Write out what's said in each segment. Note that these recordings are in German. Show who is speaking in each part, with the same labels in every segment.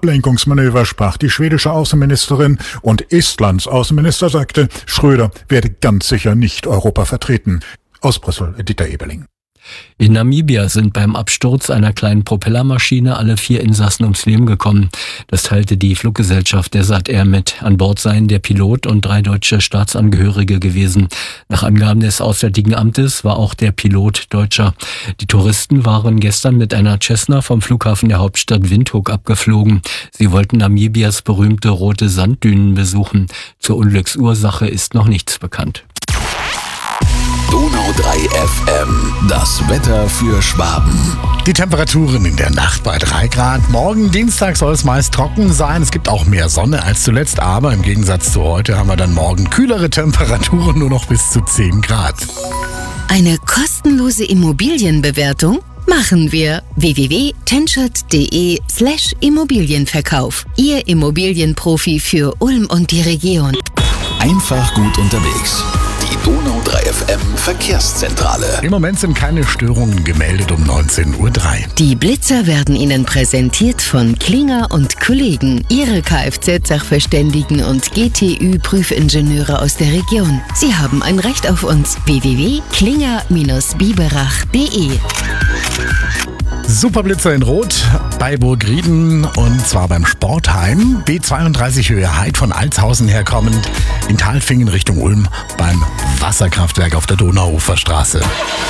Speaker 1: Ablenkungsmanöver sprach die schwedische Außenministerin und Estlands Außenminister sagte, Schröder werde ganz sicher nicht Europa vertreten. Aus Brüssel, Dieter Eberling.
Speaker 2: In Namibia sind beim Absturz einer kleinen Propellermaschine alle 4 Insassen ums Leben gekommen. Das teilte die Fluggesellschaft der SAT-Air mit. An Bord seien der Pilot und 3 deutsche Staatsangehörige gewesen. Nach Angaben des Auswärtigen Amtes war auch der Pilot Deutscher. Die Touristen waren gestern mit einer Cessna vom Flughafen der Hauptstadt Windhoek abgeflogen. Sie wollten Namibias berühmte rote Sanddünen besuchen. Zur Unglücksursache ist noch nichts bekannt.
Speaker 3: Donau 3 FM, das Wetter für Schwaben.
Speaker 4: Die Temperaturen in der Nacht bei 3 Grad. Morgen Dienstag soll es meist trocken sein. Es gibt auch mehr Sonne als zuletzt, aber im Gegensatz zu heute haben wir dann morgen kühlere Temperaturen, nur noch bis zu 10 Grad.
Speaker 5: Eine kostenlose Immobilienbewertung machen wir. www.tenschert.de/Immobilienverkauf. Ihr Immobilienprofi für Ulm und die Region.
Speaker 3: Einfach gut unterwegs. Die Donau 3 FM Verkehrszentrale.
Speaker 4: Im Moment sind keine Störungen gemeldet um 19:03 Uhr.
Speaker 5: Die Blitzer werden Ihnen präsentiert von Klinger und Kollegen, Ihre Kfz-Sachverständigen und GTÜ-Prüfingenieure aus der Region. Sie haben ein Recht auf uns. www.klinger-biberach.de.
Speaker 4: Superblitzer in Rot bei Burgrieden und zwar beim Sportheim. B32 Höhe Heid von Altshausen herkommend in Talfingen Richtung Ulm beim Wasserkraftwerk auf der Donauuferstraße.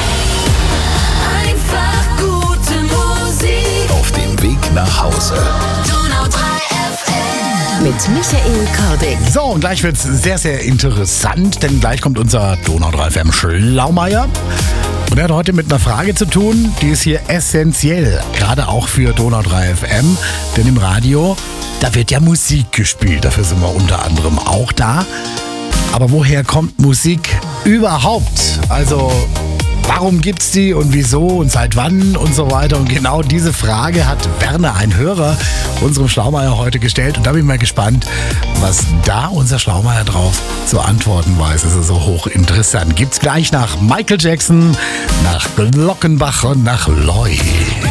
Speaker 6: Einfach gute Musik.
Speaker 3: Auf dem Weg nach Hause.
Speaker 6: Donau 3 FM.
Speaker 5: Mit Michael Kordick.
Speaker 4: So, und gleich wird's sehr, sehr interessant, denn gleich kommt unser Donau 3 FM Schlaumeier. Und er hat heute mit einer Frage zu tun, die ist hier essentiell, gerade auch für Donau 3 FM, denn im Radio, da wird ja Musik gespielt, dafür sind wir unter anderem auch da. Aber woher kommt Musik überhaupt? Also, warum gibt's die und wieso und seit wann und so weiter? Und genau diese Frage hat Werner, ein Hörer, unserem Schlaumeier heute gestellt. Und da bin ich mal gespannt, was da unser Schlaumeier drauf zu antworten weiß. Es ist so hochinteressant. Gibt's gleich nach Michael Jackson, nach Glockenbach und nach Loy.